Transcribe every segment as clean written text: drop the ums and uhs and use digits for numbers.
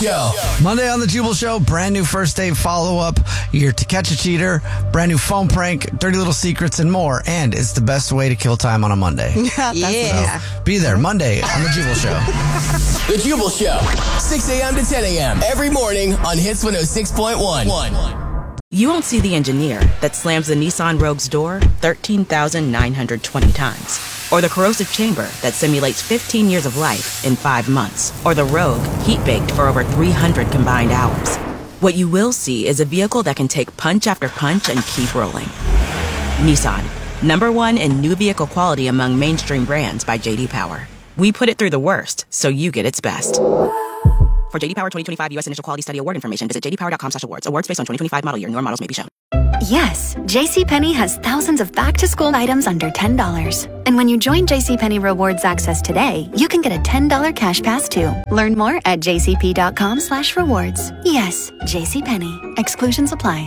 Yo. Monday on the Jubal Show, brand new first date follow-up, your To Catch a Cheater, brand new phone prank, dirty little secrets, and more. And it's the best way to kill time on a Monday. Yeah. So be there Monday on the Jubal Show. The Jubal Show, 6 a.m. to 10 a.m. every morning on Hits 106.1. You won't see the engineer that slams the Nissan Rogue's door 13,920 times. Or the corrosive chamber that simulates 15 years of life in 5 months. Or the Rogue heat-baked for over 300 combined hours. What you will see is a vehicle that can take punch after punch and keep rolling. Nissan, #1 in new vehicle quality among mainstream brands by J.D. Power. We put it through the worst, so you get its best. For J.D. Power 2025 U.S. Initial Quality Study Award information, visit jdpower.com/awards. Awards based on 2025 model year. Newer models may be shown. Yes, JCPenney has thousands of back-to-school items under $10. And when you join JCPenney Rewards Access today, you can get a $10 cash pass too. Learn more at jcp.com/rewards. Yes, JCPenney. Exclusions apply.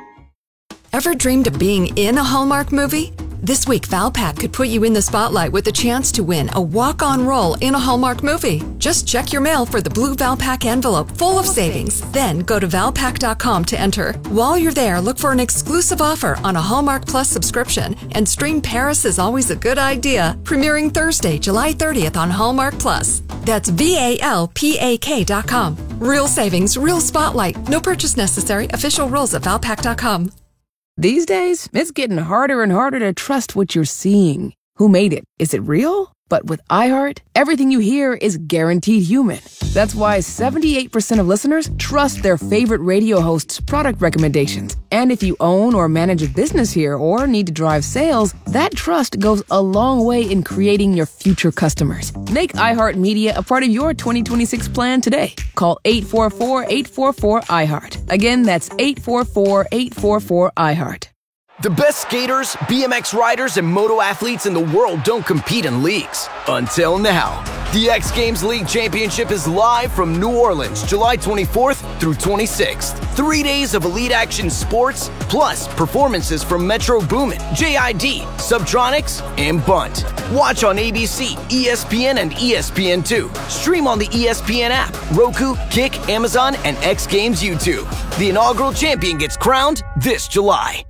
Ever dreamed of being in a Hallmark movie? This week, Valpak could put you in the spotlight with a chance to win a walk-on role in a Hallmark movie. Just check your mail for the blue Valpak envelope full of savings. Then go to valpak.com to enter. While you're there, look for an exclusive offer on a Hallmark Plus subscription and stream Paris is Always a Good Idea, premiering Thursday, July 30th on Hallmark Plus. That's VALPAK.com. Real savings, real spotlight. No purchase necessary. Official rules at valpak.com. These days, it's getting harder and harder to trust what you're seeing. Who made it? Is it real? But with iHeart, everything you hear is guaranteed human. That's why 78% of listeners trust their favorite radio hosts' product recommendations. And if you own or manage a business here or need to drive sales, that trust goes a long way in creating your future customers. Make iHeartMedia a part of your 2026 plan today. Call 844-844-iHeart. Again, that's 844-844-iHeart. The best skaters, BMX riders, and moto athletes in the world don't compete in leagues. Until now. The X Games League Championship is live from New Orleans, July 24th through 26th. 3 days of elite action sports, plus performances from Metro Boomin, JID, Subtronics, and Bunt. Watch on ABC, ESPN, and ESPN2. Stream on the ESPN app, Roku, Kick, Amazon, and X Games YouTube. The inaugural champion gets crowned this July.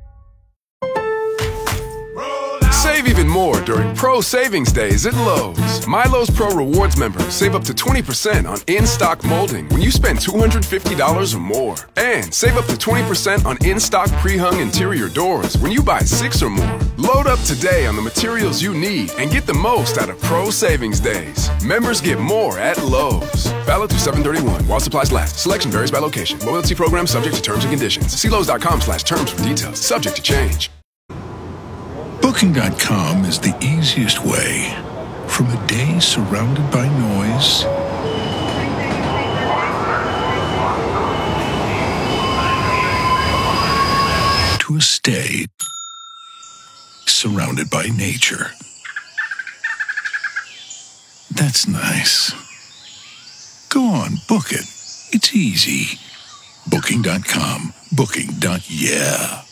Save even more during Pro Savings Days at Lowe's. My Lowe's Pro Rewards members save up to 20% on in-stock molding when you spend $250 or more. And save up to 20% on in-stock pre-hung interior doors when you buy 6 or more. Load up today on the materials you need and get the most out of Pro Savings Days. Members get more at Lowe's. Valid through 7/31 while supplies last. Selection varies by location. Loyalty program subject to terms and conditions. See Lowe's.com/terms for details. Subject to change. Booking.com is the easiest way. From a day surrounded by noise to a stay surrounded by nature. That's nice. Go on, book it. It's easy. Booking.com. Booking.yeah.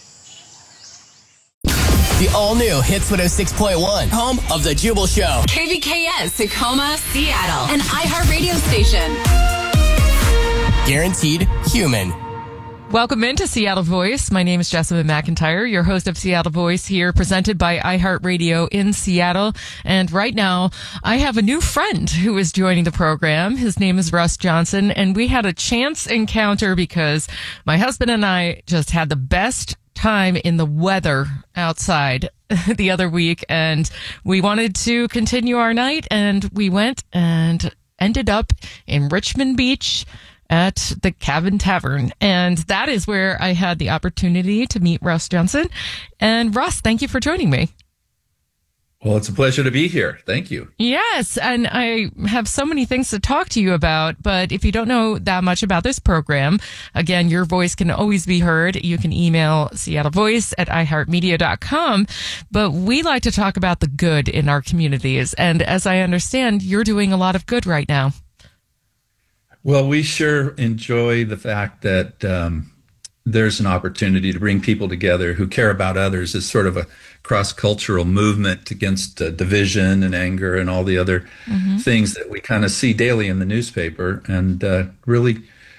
The all-new Hits 106.1, home of The Jubal Show. KVKS, Tacoma, Seattle, an iHeart radio station. Guaranteed human. Welcome into Seattle Voice. My name is Jessamine McIntyre, your host of Seattle Voice here, presented by iHeartRadio in Seattle. And right now, I have a new friend who is joining the program. His name is Russ Johnson, and we had a chance encounter because my husband and I just had the best time in the weather outside the other week, and we wanted to continue our night, and we went and ended up in Richmond Beach at the Cabin Tavern. And that is where I had the opportunity to meet Russ Johnson. And Russ, thank you for joining me. Well, it's a pleasure to be here. Thank you. Yes, and I have so many things to talk to you about, but if you don't know that much about this program, again, your voice can always be heard. You can email seattlevoice@iheartmedia.com, but we like to talk about the good in our communities, and as I understand, you're doing a lot of good right now. Well, we sure enjoy the fact that there's an opportunity to bring people together who care about others as sort of a cross-cultural movement against division and anger and all the other things that we kind of see daily in the newspaper, and really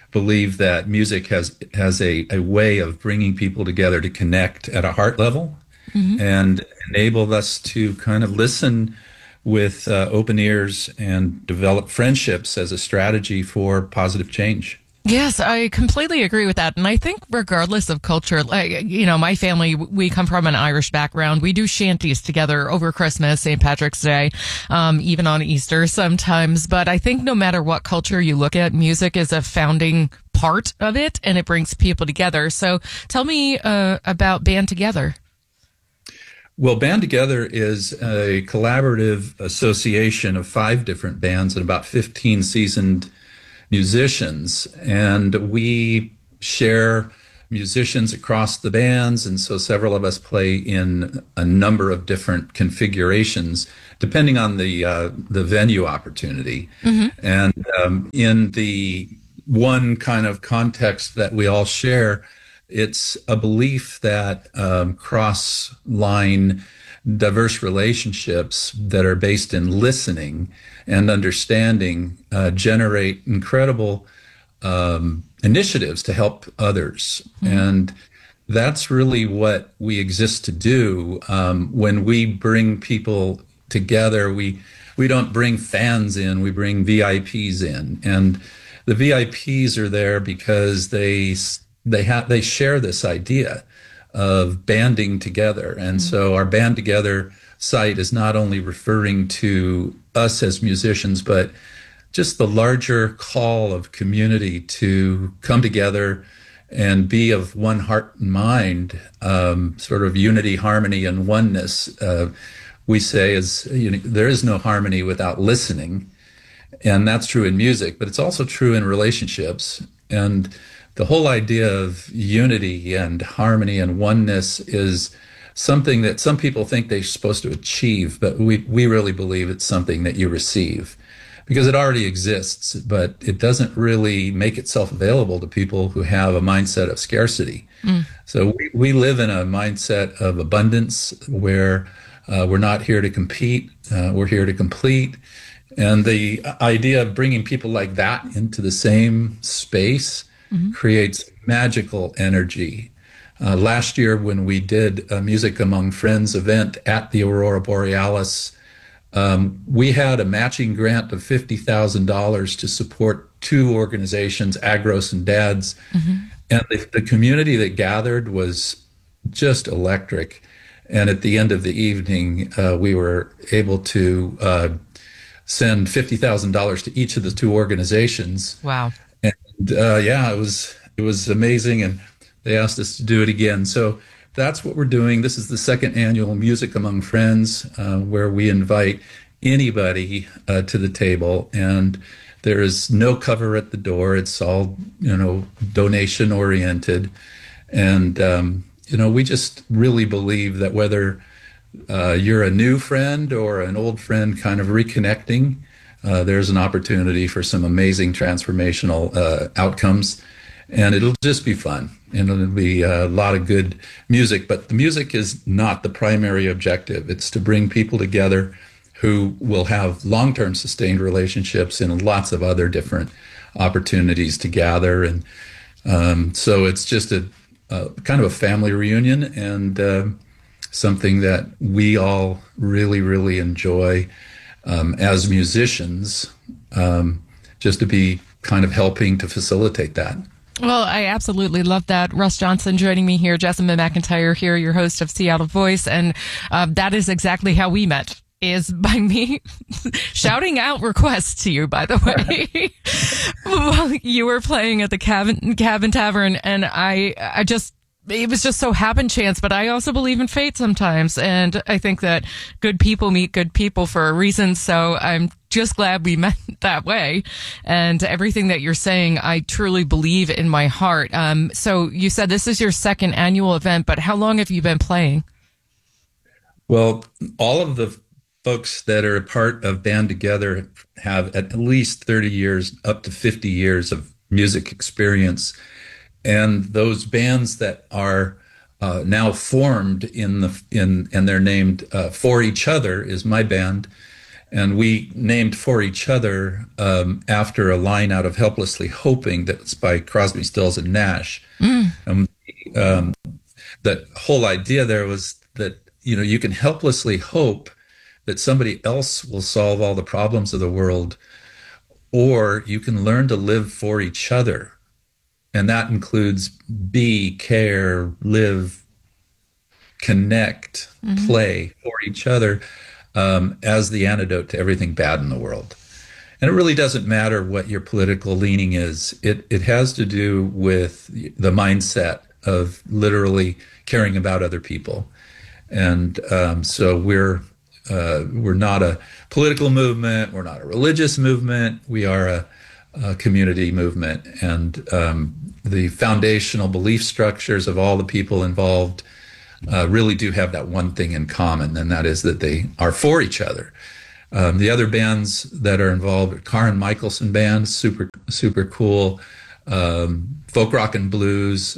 believe that music has a way of bringing people together to connect at a heart level and enable us to kind of listen with open ears and develop friendships as a strategy for positive change. Yes, I completely agree with that. And I think regardless of culture, like, you know, my family, we come from an Irish background. We do shanties together over Christmas, St. Patrick's Day, even on Easter sometimes. But I think no matter what culture you look at, music is a founding part of it, and it brings people together. So tell me about Band Together. Well, Band Together is a collaborative association of 5 different bands and about 15 seasoned musicians, and we share musicians across the bands, and so several of us play in a number of different configurations depending on the venue opportunity. And in the one kind of context that we all share, it's a belief that cross-line diverse relationships that are based in listening and understanding generate incredible initiatives to help others. And that's really what we exist to do. When we bring people together, we don't bring fans in, we bring VIPs in. And the VIPs are there because they share this idea of banding together. And so our Band Together site is not only referring to us as musicians, but just the larger call of community to come together and be of one heart and mind, sort of unity, harmony, and oneness. We say there is no harmony without listening. And that's true in music, but it's also true in relationships. And the whole idea of unity and harmony and oneness is something that some people think they're supposed to achieve, but we really believe it's something that you receive because it already exists, but it doesn't really make itself available to people who have a mindset of scarcity. So we live in a mindset of abundance where we're not here to compete, we're here to complete. And the idea of bringing people like that into the same space creates magical energy. Last year, when we did a Music Among Friends event at the Aurora Borealis, we had a matching grant of $50,000 to support 2 organizations, Agros and Dads. And the community that gathered was just electric. And at the end of the evening, we were able to send $50,000 to each of the 2 organizations. Wow. And it was amazing, and they asked us to do it again. So that's what we're doing. This is the 2nd annual Music Among Friends, where we invite anybody to the table, and there is no cover at the door. It's all donation oriented, and we just really believe that whether you're a new friend or an old friend kind of reconnecting, there's an opportunity for some amazing transformational outcomes, and it'll just be fun, and it'll be a lot of good music. But the music is not the primary objective. It's to bring people together who will have long-term sustained relationships and lots of other different opportunities to gather. And so it's just a kind of a family reunion, and something that we all really, really enjoy as musicians, just to be kind of helping to facilitate that. Well, I absolutely love that. Russ Johnson joining me here, Jessamine McIntyre here, your host of Seattle Voice. And that is exactly how we met, is by me shouting out requests to you, by the way. Well, you were playing at the Cabin Tavern, and it was just so happen chance, but I also believe in fate sometimes. And I think that good people meet good people for a reason. So I'm just glad we met that way. And everything that you're saying, I truly believe in my heart. So you said this is your 2nd annual event, but how long have you been playing? Well, all of the folks that are a part of Band Together have at least 30 years, up to 50 years of music experience. And those bands that are now formed and they're named For Each Other is my band, And we named For Each Other after a line out of Helplessly Hoping that's by Crosby, Stills, and Nash. That whole idea there was that, you can helplessly hope that somebody else will solve all the problems of the world, or you can learn to live for each other. And that includes be, care, live, connect, play for each other as the antidote to everything bad in the world. And it really doesn't matter what your political leaning is. It has to do with the mindset of literally caring about other people. And so we're not a political movement. We're not a religious movement. We are a community movement. And the foundational belief structures of all the people involved really do have that one thing in common, and that is that they are for each other. The other bands that are involved are Karen Michelson Band, super cool, folk rock and blues,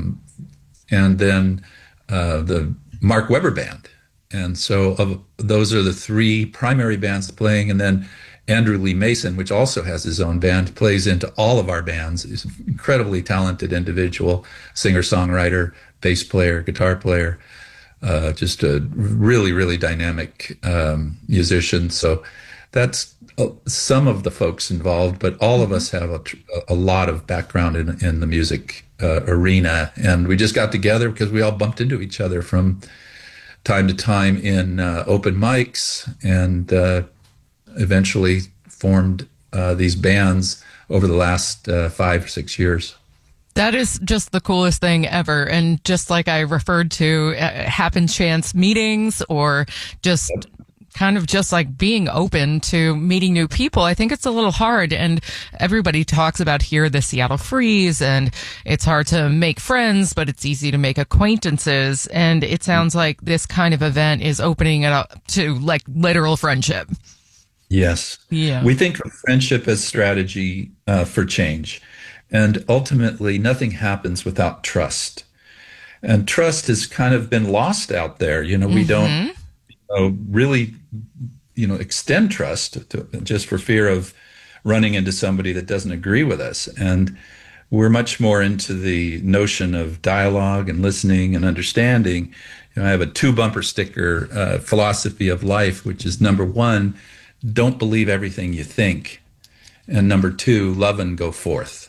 and then the Mark Webber Band. And so those are the three primary bands playing, and then Andrew Lee Mason, which also has his own band, plays into all of our bands. He's an incredibly talented individual, singer-songwriter, bass player, guitar player, just a really, really dynamic musician. So that's some of the folks involved, but all of us have a lot of background in the music arena. And we just got together because we all bumped into each other from time to time in open mics, and eventually formed these bands over the last 5 or 6 years. That is just the coolest thing ever. And just like I referred to happen chance meetings, or just kind of just like being open to meeting new people, I think it's a little hard. And everybody talks about here the Seattle Freeze, and it's hard to make friends, but it's easy to make acquaintances. And it sounds like this kind of event is opening it up to like literal friendship. Yes. Yeah. We think of friendship as strategy for change. And ultimately, nothing happens without trust. And trust has kind of been lost out there. We don't really, extend trust just for fear of running into somebody that doesn't agree with us. And we're much more into the notion of dialogue and listening and understanding. I have a 2-bumper sticker philosophy of life, which is number 1, don't believe everything you think. And number 2, love and go forth.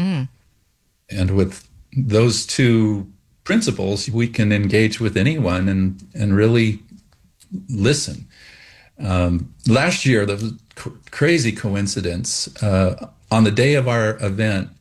And with those 2 principles, we can engage with anyone and really listen. Last year, there was a crazy coincidence. On the day of our event,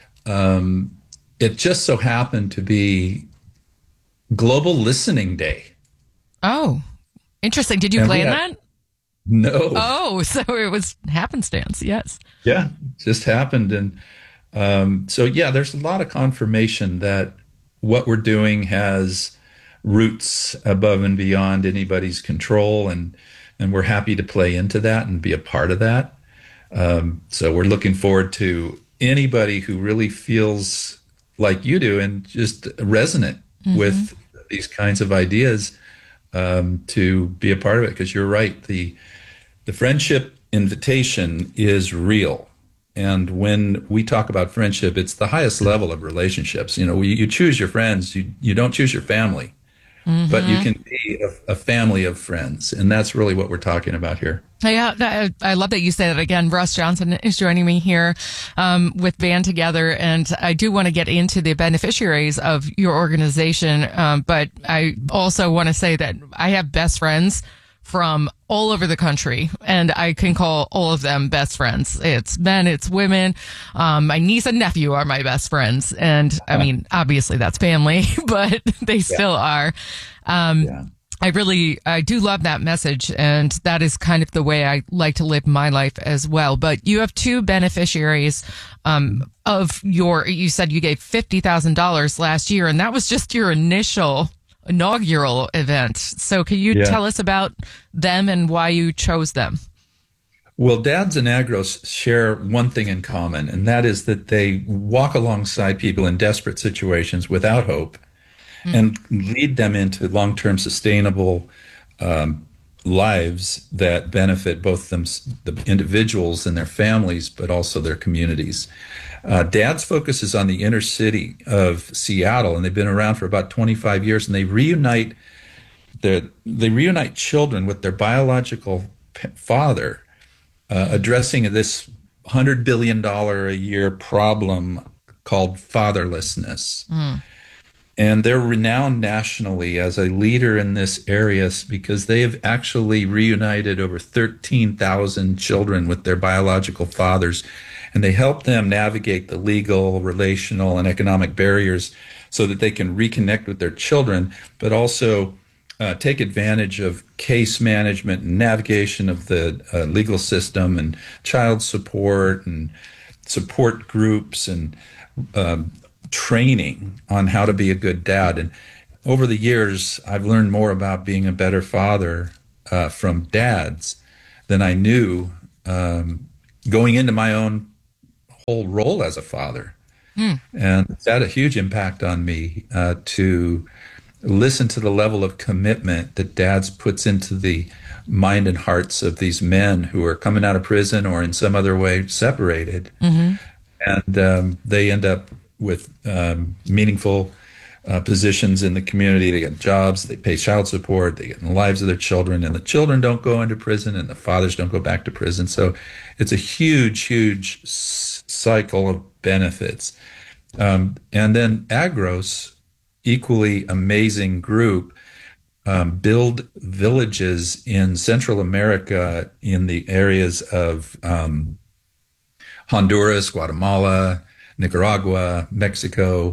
it just so happened to be Global Listening Day. Oh, interesting. Did you plan that? No. Oh, so it was happenstance. Yes. Yeah, just happened. And there's a lot of confirmation that what we're doing has roots above and beyond anybody's control, and we're happy to play into that and be a part of that. So we're looking forward to anybody who really feels like you do and just resonant with these kinds of ideas to be a part of it, because you're right. The friendship invitation is real. And when we talk about friendship, it's the highest level of relationships. You choose your friends. You don't choose your family, but you can be a family of friends. And that's really what we're talking about here. Yeah, I love that you say that again. Russ Johnson is joining me here with Band Together, and I do want to get into the beneficiaries of your organization, but I also want to say that I have best friends from all over the country, and I can call all of them best friends. It's men, it's women. My niece and nephew are my best friends, and I mean, obviously that's family, but they still are. I do love that message, and that is kind of the way I like to live my life as well. But you have 2 beneficiaries of you said you gave $50,000 last year, and that was just your inaugural event. So can you tell us about them and why you chose them? Well, Dads and Agros share one thing in common, and that is that they walk alongside people in desperate situations without hope and lead them into long-term sustainable lives that benefit both the individuals and their families, but also their communities. Dad's focus is on the inner city of Seattle, and they've been around for about 25 years, and they reunite children with their biological father, addressing this $100 billion a year problem called fatherlessness. And they're renowned nationally as a leader in this area because they have actually reunited over 13,000 children with their biological fathers, and they help them navigate the legal, relational, and economic barriers so that they can reconnect with their children, but also take advantage of case management and navigation of the legal system and child support and support groups and training on how to be a good dad. And over the years, I've learned more about being a better father from dads than I knew going into my own whole role as a father. And it's had a huge impact on me to listen to the level of commitment that dads puts into the mind and hearts of these men who are coming out of prison or in some other way separated. And they end up with meaningful positions in the community. They get jobs, they pay child support, they get in the lives of their children, and the children don't go into prison and the fathers don't go back to prison. So it's a huge, huge cycle of benefits. And then Agros, equally amazing group, build villages in Central America in the areas of Honduras, Guatemala, Nicaragua, Mexico,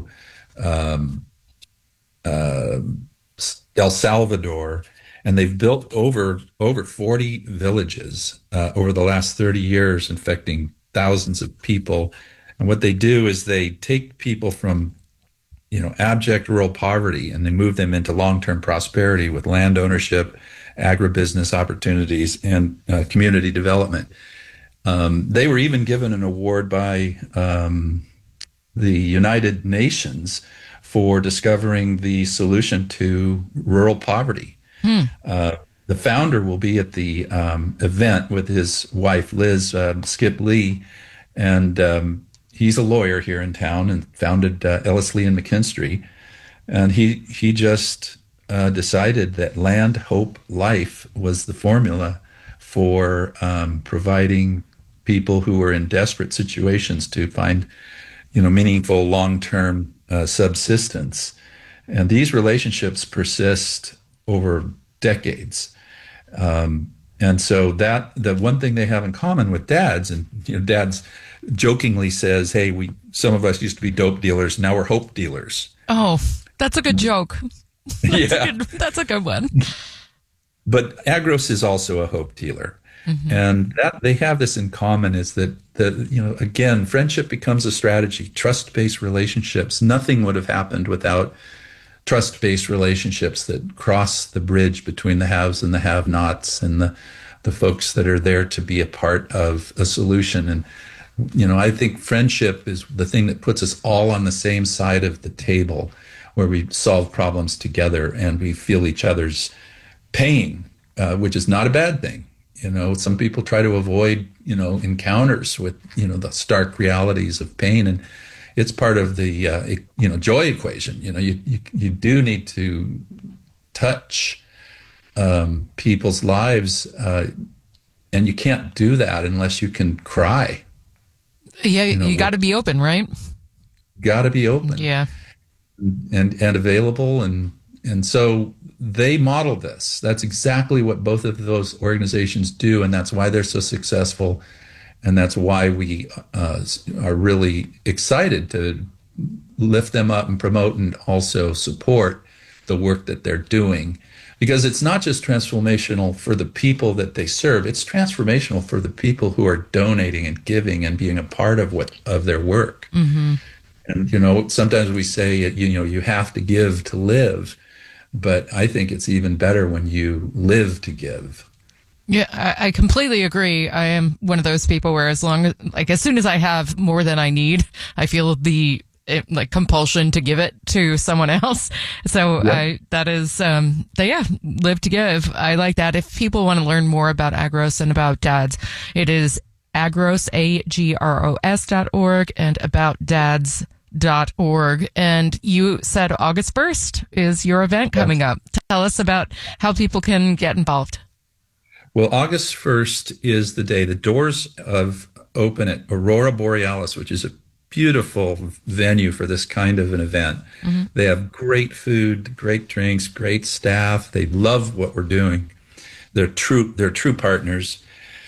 El Salvador, and they've built over 40 villages over the last 30 years, infecting thousands of people. And what they do is they take people from abject rural poverty, and they move them into long-term prosperity with land ownership, agribusiness opportunities, and community development. They were even given an award by the United Nations for discovering the solution to rural poverty. The founder will be at the event with his wife, Liz, Skip Lee, and he's a lawyer here in town and founded Ellis Lee and McKinstry. And he just decided that Land, Hope, Life was the formula for providing people who were in desperate situations to find, meaningful long-term subsistence. And these relationships persist over decades. And so the one thing they have in common with dads, and dads jokingly says, hey, some of us used to be dope dealers, now we're hope dealers. Oh, that's a good joke. That's a good one. But Agros is also a hope dealer. And that they have this in common is that again, friendship becomes a strategy, trust-based relationships. Nothing would have happened without trust-based relationships that cross the bridge between the haves and the have-nots and the folks that are there to be a part of a solution. And, I think friendship is the thing that puts us all on the same side of the table, where we solve problems together and we feel each other's pain, which is not a bad thing. Some people try to avoid, encounters with, the stark realities of pain, and it's part of the, joy equation. You do need to touch people's lives, and you can't do that unless you can cry. Yeah, you got to be open, right? Got to be open. Yeah, and available, and so they model this. That's exactly what both of those organizations do, and that's why they're so successful, and that's why we are really excited to lift them up and promote and also support the work that they're doing, because it's not just transformational for the people that they serve, it's transformational for the people who are donating and giving and being a part of their work. And sometimes we say you have to give to live, but I think it's even better when you live to give. Yeah, I completely agree. I am one of those people where as soon as I have more than I need, I feel the like compulsion to give it to someone else. So that is, live to give. I like that. If people want to learn more about Agros and about dads, it is Agros, agros.org, and aboutdads.org. And you said August 1st is your event coming up. Tell us about how people can get involved. Well, August 1st is the day the doors open at Aurora Borealis, which is a beautiful venue for this kind of an event. Mm-hmm. They have great food, great drinks, great staff. They love what we're doing. They're true partners.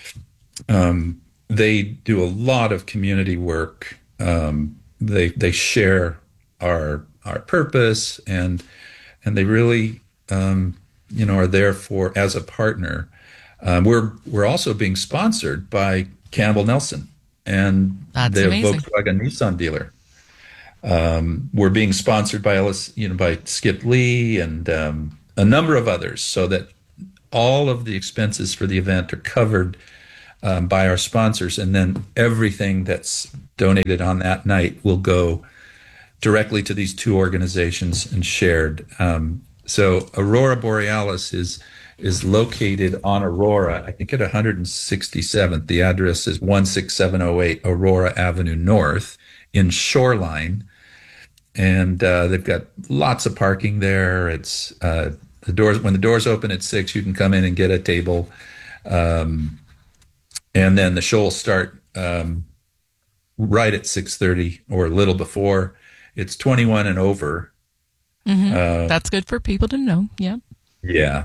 They do a lot of community work. They share our purpose, and they really are there for as a partner. We're also being sponsored by Campbell Nelson and the Volkswagen Nissan dealer. We're being sponsored by by Skip Lee and a number of others, so that all of the expenses for the event are covered by our sponsors, and then everything that's donated on that night will go directly to these two organizations and shared. So Aurora Borealis is located on Aurora, I think at 167th. The address is 16708 Aurora Avenue North in Shoreline. And they've got lots of parking there. It's when the doors open at 6, you can come in and get a table. And then the show will start right at 6:30 or a little before. It's 21 and over. Mm-hmm. That's good for people to know. Yeah. Yeah.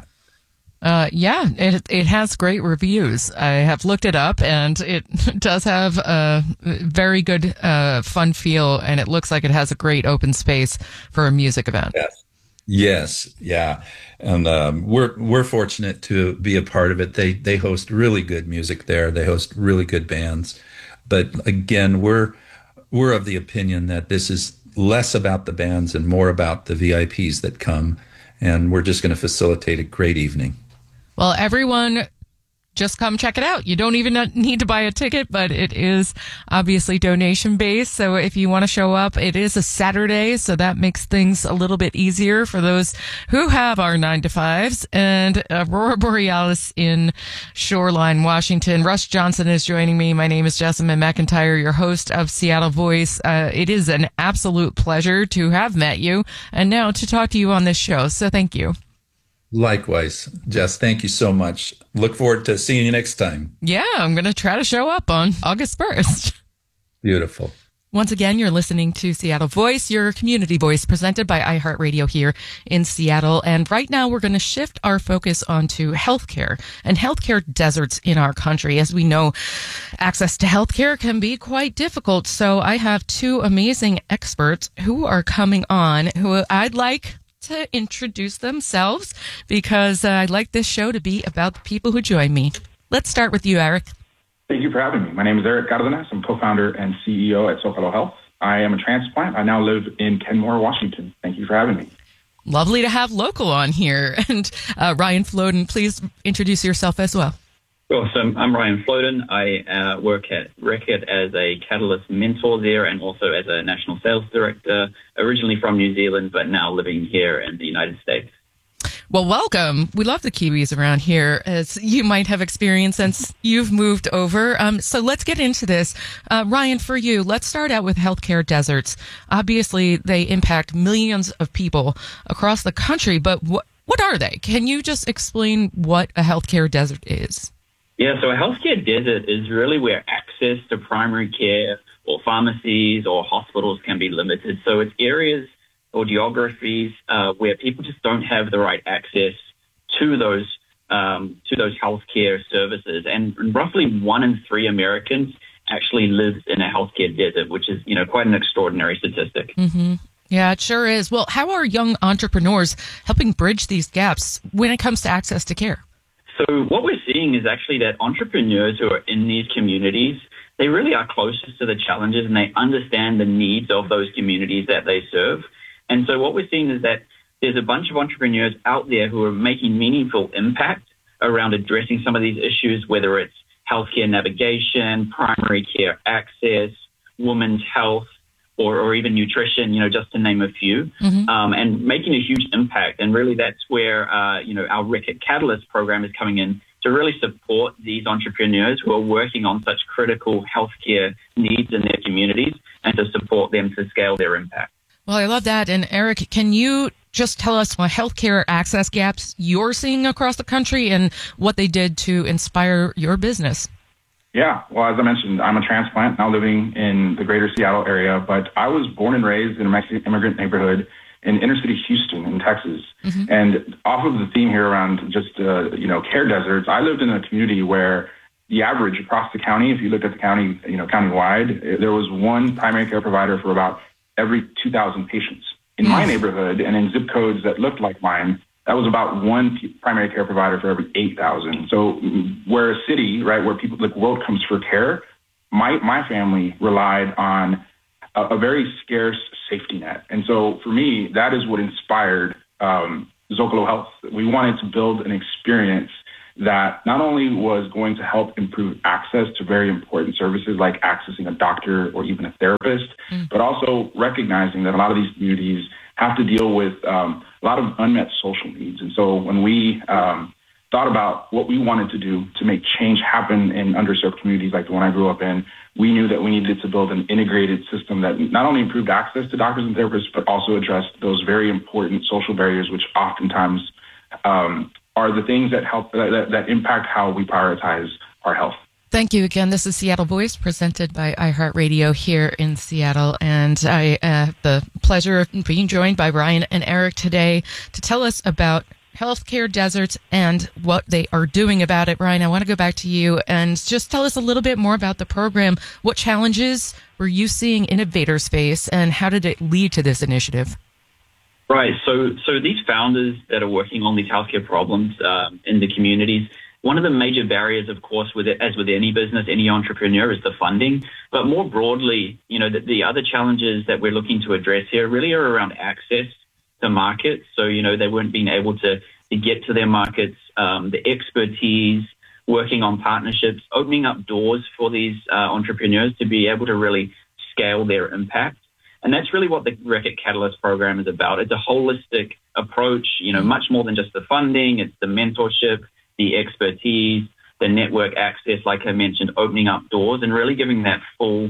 It has great reviews. I have looked it up, and it does have a very good fun feel, and it looks like it has a great open space for a music event. Yes, yeah, and we're fortunate to be a part of it. They host really good music there. They host really good bands, but again, we're of the opinion that this is less about the bands and more about the VIPs that come, and we're just going to facilitate a great evening. Well, everyone, just come check it out. You don't even need to buy a ticket, but it is obviously donation based. So if you want to show up, it is a Saturday, so that makes things a little bit easier for those who have our 9-to-5s. And Aurora Borealis in Shoreline, Washington. Russ Johnson is joining me. My name is Jessamine McIntyre, your host of Seattle Voice. It is an absolute pleasure to have met you and now to talk to you on this show. So thank you. Likewise, Jess, thank you so much. Look forward to seeing you next time. Yeah, I'm going to try to show up on August 1st. Beautiful. Once again, you're listening to Seattle Voice, your community voice, presented by iHeartRadio here in Seattle. And right now, we're going to shift our focus onto healthcare and healthcare deserts in our country. As we know, access to healthcare can be quite difficult. So I have two amazing experts who are coming on who I'd like to introduce themselves, because I'd like this show to be about the people who join me. Let's start with you, Eric. Thank you for having me. My name is Eric Cardenas. I'm co-founder and CEO at Zocalo Health. I am a transplant. I now live in Kenmore, Washington. Thank you for having me. Lovely to have local on here. And Ryan Floden, please introduce yourself as well. Awesome. I'm Ryan Floden. I work at Reckitt as a Catalyst mentor there and also as a national sales director, originally from New Zealand, but now living here in the United States. Well, welcome. We love the Kiwis around here, as you might have experienced since you've moved over. So let's get into this. Ryan, for you, let's start out with healthcare deserts. Obviously, they impact millions of people across the country, but what are they? Can you just explain what a healthcare desert is? Yeah, so a healthcare desert is really where access to primary care or pharmacies or hospitals can be limited. So it's areas or geographies where people just don't have the right access to those healthcare services. And roughly 1 in 3 Americans actually lives in a healthcare desert, which is, quite an extraordinary statistic. Mm-hmm. Yeah, it sure is. Well, how are young entrepreneurs helping bridge these gaps when it comes to access to care? So what we're seeing is actually that entrepreneurs who are in these communities, they really are closest to the challenges and they understand the needs of those communities that they serve. And so what we're seeing is that there's a bunch of entrepreneurs out there who are making meaningful impact around addressing some of these issues, whether it's healthcare navigation, primary care access, women's health, or even nutrition, just to name a few, and making a huge impact. And really that's where, our Reckitt Catalyst program is coming in to really support these entrepreneurs who are working on such critical healthcare needs in their communities and to support them to scale their impact. Well, I love that. And Eric, can you just tell us what healthcare access gaps you're seeing across the country and what they did to inspire your business? Yeah, well, as I mentioned, I'm a transplant now living in the greater Seattle area, but I was born and raised in a Mexican immigrant neighborhood in inner city Houston in Texas. And off of the theme here around just, care deserts, I lived in a community where the average across the county, if you look at the county, countywide, there was one primary care provider for about every 2,000 patients. In my neighborhood and in zip codes that looked like mine, that was about one primary care provider for every 8,000. So where a city, right, where people, the world comes for care, my family relied on a very scarce safety net. And so for me, that is what inspired Zocalo Health. We wanted to build an experience that not only was going to help improve access to very important services like accessing a doctor or even a therapist, but also recognizing that a lot of these communities have to deal with a lot of unmet social needs. And so when we thought about what we wanted to do to make change happen in underserved communities like the one I grew up in, we knew that we needed to build an integrated system that not only improved access to doctors and therapists, but also addressed those very important social barriers, which oftentimes are the things that help that impact how we prioritize our health. Thank you again. This is Seattle Voice presented by iHeartRadio here in Seattle. And I have the pleasure of being joined by Brian and Eric today to tell us about healthcare deserts and what they are doing about it. Brian, I want to go back to you and just tell us a little bit more about the program. What challenges were you seeing innovators face and how did it lead to this initiative? Right. So these founders that are working on these healthcare problems in the communities, one of the major barriers, of course, as with any business, any entrepreneur, is the funding. But more broadly, the other challenges that we're looking to address here really are around access to markets. So, they weren't being able to get to their markets, the expertise, working on partnerships, opening up doors for these entrepreneurs to be able to really scale their impact. And that's really what the Reckitt Catalyst program is about. It's a holistic approach, much more than just the funding. It's the mentorship, the expertise, the network access, like I mentioned, opening up doors and really giving that full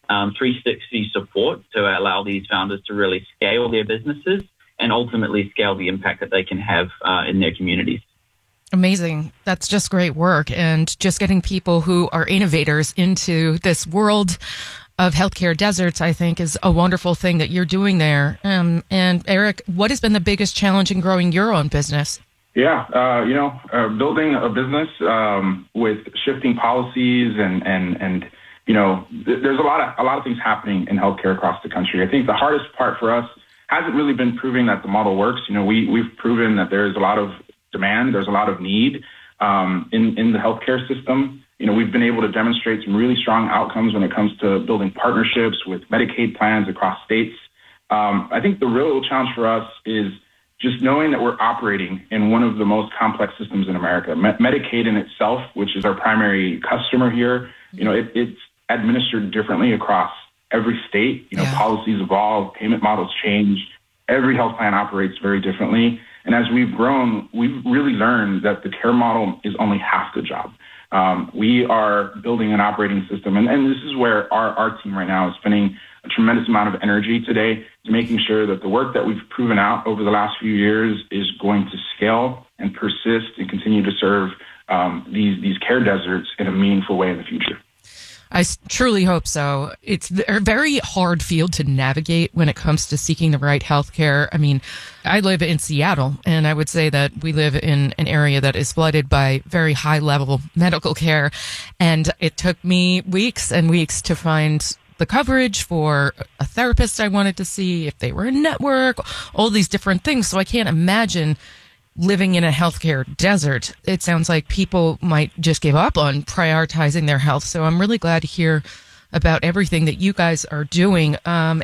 360 support to allow these founders to really scale their businesses and ultimately scale the impact that they can have in their communities. Amazing. That's just great work. And just getting people who are innovators into this world of healthcare deserts, I think, is a wonderful thing that you're doing there. And Eric, what has been the biggest challenge in growing your own business? Yeah, building a business with shifting policies and there's a lot of things happening in healthcare across the country. I think the hardest part for us hasn't really been proving that the model works. We've proven that there's a lot of demand, there's a lot of need in the healthcare system. We've been able to demonstrate some really strong outcomes when it comes to building partnerships with Medicaid plans across states. I think the real challenge for us is just knowing that we're operating in one of the most complex systems in America. Medicaid in itself, which is our primary customer here, it's administered differently across every state. Policies evolve, payment models change. Every health plan operates very differently. And as we've grown, we've really learned that the care model is only half the job. We are building an operating system, and this is where our team right now is spending a tremendous amount of energy today to making sure that the work that we've proven out over the last few years is going to scale and persist and continue to serve these care deserts in a meaningful way in the future. I truly hope so. It's a very hard field to navigate when it comes to seeking the right health care. I mean, I live in Seattle, and I would say that we live in an area that is flooded by very high-level medical care. And it took me weeks and weeks to find the coverage for a therapist I wanted to see, if they were in network, all these different things. So I can't imagine living in a healthcare desert. It sounds like people might just give up on prioritizing their health. So I'm really glad to hear about everything that you guys are doing.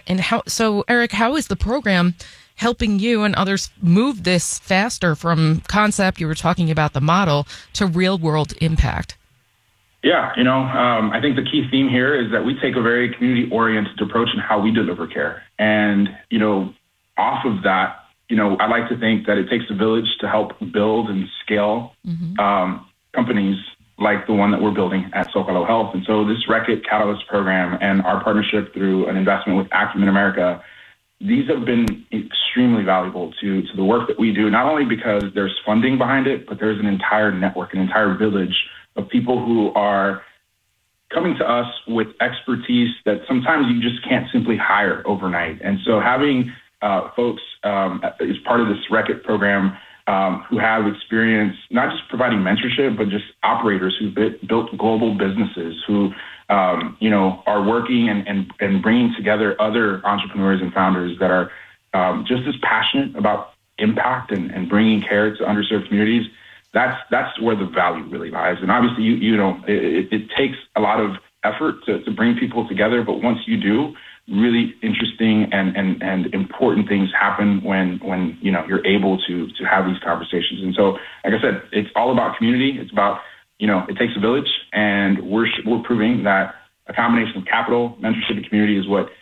So Eric, how is the program helping you and others move this faster from concept, you were talking about the model, to real world impact? Yeah, I think the key theme here is that we take a very community-oriented approach in how we deliver care. And, off of that, I like to think that it takes a village to help build and scale companies like the one that we're building at Zocalo Health. And so this Reckitt Catalyst program and our partnership through an investment with Acumen America, these have been extremely valuable to the work that we do, not only because there's funding behind it, but there's an entire network, an entire village of people who are coming to us with expertise that sometimes you just can't simply hire overnight. And so having folks as part of this Reckitt program who have experience, not just providing mentorship, but just operators who've built global businesses, who are working and bringing together other entrepreneurs and founders that are just as passionate about impact and bringing care to underserved communities. That's where the value really lies. And obviously, it takes a lot of effort to bring people together, but once you do, really interesting and important things happen when you're able to have these conversations. And so, like I said, it's all about community. It's about, it takes a village, and we're proving that a combination of capital, mentorship, and community is what